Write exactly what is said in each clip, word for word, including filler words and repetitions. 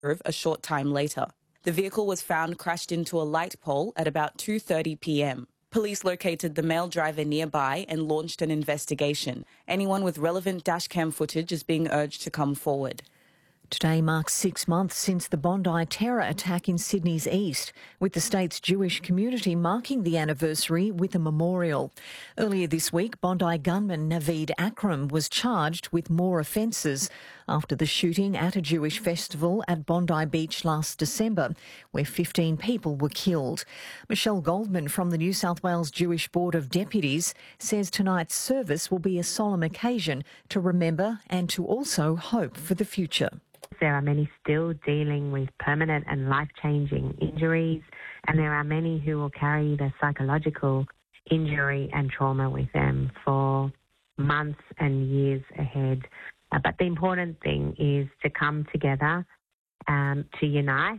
a short time later. The vehicle was found crashed into a light pole at about two thirty p m. Police located the male driver nearby and launched an investigation. Anyone with relevant dashcam footage is being urged to come forward. Today marks six months since the Bondi terror attack in Sydney's east, with the state's Jewish community marking the anniversary with a memorial. Earlier this week, Bondi gunman Naveed Akram was charged with more offences after the shooting at a Jewish festival at Bondi Beach last December, where fifteen people were killed. Michelle Goldman from the New South Wales Jewish Board of Deputies says tonight's service will be a solemn occasion to remember and to also hope for the future. There are many still dealing with permanent and life-changing injuries, and there are many who will carry the psychological injury and trauma with them for months and years ahead. Uh, but the important thing is to come together, um, to unite.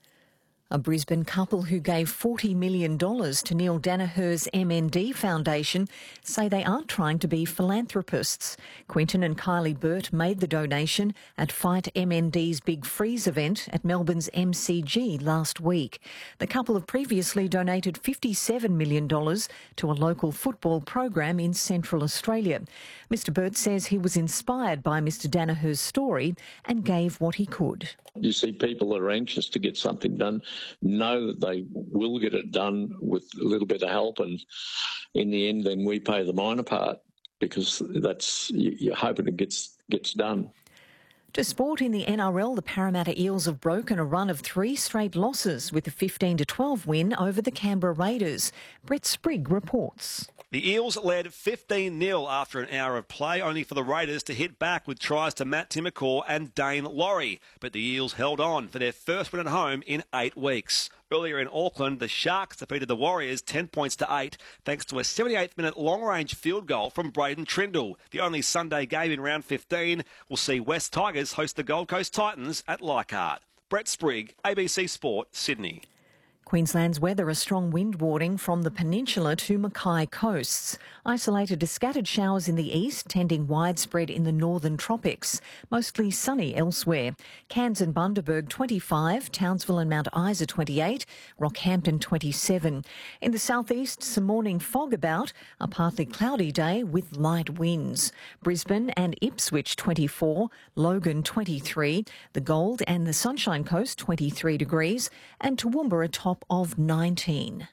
A Brisbane couple who gave forty million dollars to Neil Danaher's M N D Foundation say they aren't trying to be philanthropists. Quinton and Kylie Burt made the donation at Fight M N D's Big Freeze event at Melbourne's M C G last week. The couple have previously donated fifty-seven million dollars to a local football program in Central Australia. Mister Burt says he was inspired by Mister Danaher's story and gave what he could. You see people that are anxious to get something done, know that they will get it done with a little bit of help, and in the end then we pay the minor part because that's you're hoping it gets gets done. To sport in the N R L, the Parramatta Eels have broken a run of three straight losses with a fifteen to twelve win over the Canberra Raiders. Brett Sprigg reports. The Eels led fifteen nil after an hour of play, only for the Raiders to hit back with tries to Matt Timmacore and Dane Laurie. But the Eels held on for their first win at home in eight weeks. Earlier in Auckland, the Sharks defeated the Warriors ten points to eight thanks to a seventy-eighth minute long-range field goal from Braden Trindle. The only Sunday game in round fifteen will see West Tigers host the Gold Coast Titans at Leichhardt. Brett Sprigg, A B C Sport, Sydney. Queensland's weather, a strong wind warning from the peninsula to Mackay coasts. Isolated to scattered showers in the east, tending widespread in the northern tropics. Mostly sunny elsewhere. Cairns and Bundaberg twenty-five, Townsville and Mount Isa twenty-eight, Rockhampton twenty-seven. In the southeast, some morning fog about, a partly cloudy day with light winds. Brisbane and Ipswich twenty-four, Logan twenty-three, the Gold and the Sunshine Coast twenty-three degrees, and Toowoomba a top of nineteen.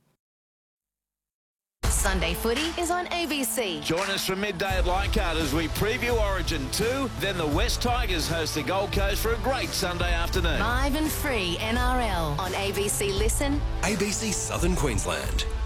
Sunday footy is on A B C. Join us from midday at Leichhardt as we preview Origin two. Then the West Tigers host the Gold Coast for a great Sunday afternoon. Live and free N R L on A B C Listen. A B C Southern Queensland.